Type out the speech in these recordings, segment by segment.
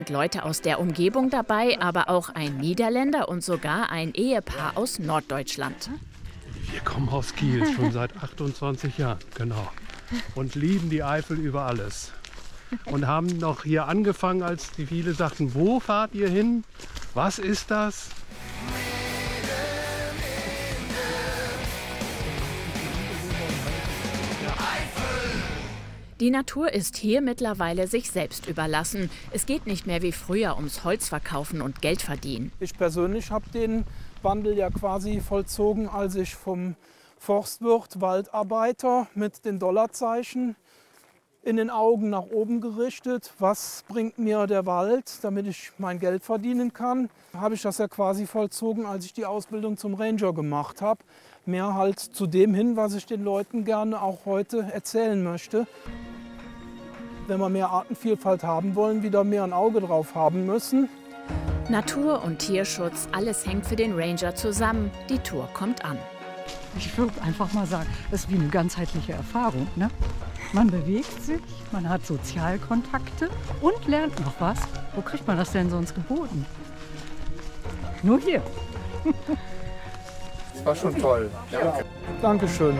Leute aus der Umgebung dabei, aber auch ein Niederländer und sogar ein Ehepaar aus Norddeutschland. Wir kommen aus Kiel, schon seit 28 Jahren, genau. Und lieben die Eifel über alles. Und haben noch hier angefangen, als die viele sagten, wo fahrt ihr hin? Was ist das? Die Natur ist hier mittlerweile sich selbst überlassen. Es geht nicht mehr wie früher ums Holzverkaufen und Geld verdienen. Ich persönlich habe den Wandel ja quasi vollzogen, als ich vom Forstwirt Waldarbeiter mit den Dollarzeichen in den Augen nach oben gerichtet. Was bringt mir der Wald, damit ich mein Geld verdienen kann? Habe ich das ja quasi vollzogen, als ich die Ausbildung zum Ranger gemacht habe. Mehr halt zu dem hin, was ich den Leuten gerne auch heute erzählen möchte. Wenn wir mehr Artenvielfalt haben wollen, wieder mehr ein Auge drauf haben müssen. Natur- und Tierschutz, alles hängt für den Ranger zusammen. Die Tour kommt an. Ich würde einfach mal sagen, es ist wie eine ganzheitliche Erfahrung. Ne? Man bewegt sich, man hat Sozialkontakte und lernt noch was. Wo kriegt man das denn sonst geboten? Nur hier. Das war schon toll. Ja. Dankeschön.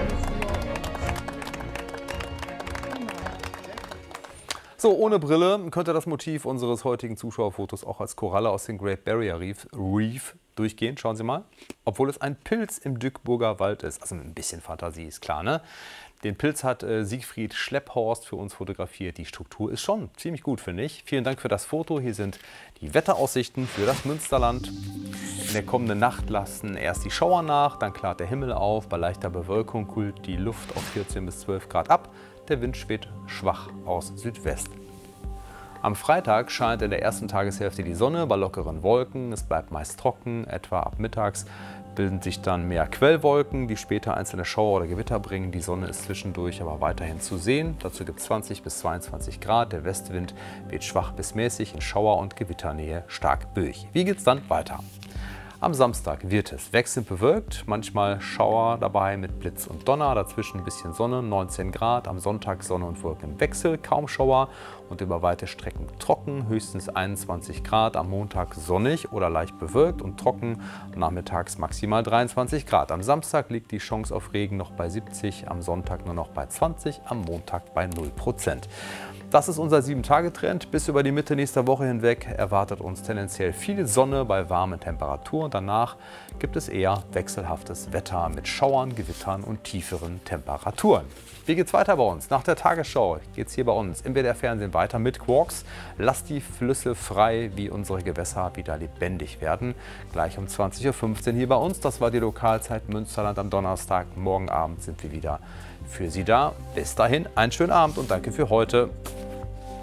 So, ohne Brille könnte das Motiv unseres heutigen Zuschauerfotos auch als Koralle aus dem Great Barrier Reef durchgehen. Schauen Sie mal. Obwohl es ein Pilz im Dückburger Wald ist. Also mit ein bisschen Fantasie, ist klar, ne? Den Pilz hat Siegfried Schlepphorst für uns fotografiert. Die Struktur ist schon ziemlich gut, finde ich. Vielen Dank für das Foto. Hier sind die Wetteraussichten für das Münsterland. In der kommenden Nacht lassen erst die Schauer nach, dann klart der Himmel auf. Bei leichter Bewölkung kühlt die Luft auf 14 bis 12 Grad ab. Der Wind weht schwach aus Südwest. Am Freitag scheint in der ersten Tageshälfte die Sonne bei lockeren Wolken. Es bleibt meist trocken, etwa ab mittags bilden sich dann mehr Quellwolken, die später einzelne Schauer oder Gewitter bringen. Die Sonne ist zwischendurch aber weiterhin zu sehen. Dazu gibt es 20 bis 22 Grad. Der Westwind weht schwach bis mäßig, in Schauer- und Gewitternähe stark böig. Wie geht's dann weiter? Am Samstag wird es wechselnd bewölkt, manchmal Schauer dabei mit Blitz und Donner, dazwischen ein bisschen Sonne, 19 Grad. Am Sonntag Sonne und Wolken im Wechsel, kaum Schauer und über weite Strecken trocken, höchstens 21 Grad. Am Montag sonnig oder leicht bewölkt und trocken, nachmittags maximal 23 Grad. Am Samstag liegt die Chance auf Regen noch bei 70, am Sonntag nur noch bei 20, am Montag bei 0%. Das ist unser 7-Tage-Trend. Bis über die Mitte nächster Woche hinweg erwartet uns tendenziell viel Sonne bei warmen Temperaturen. Danach gibt es eher wechselhaftes Wetter mit Schauern, Gewittern und tieferen Temperaturen. Wie geht's weiter bei uns? Nach der Tagesschau geht es hier bei uns im WDR Fernsehen weiter mit Quarks. Lasst die Flüsse frei, wie unsere Gewässer wieder lebendig werden. Gleich um 20:15 Uhr hier bei uns. Das war die Lokalzeit Münsterland am Donnerstag. Morgen Abend sind wir wieder für Sie da. Bis dahin einen schönen Abend und danke für heute.